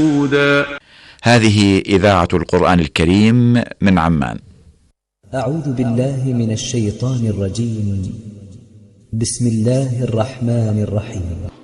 هذه إذاعة القرآن الكريم من عمان. أعوذ بالله من الشيطان الرجيم. بسم الله الرحمن الرحيم.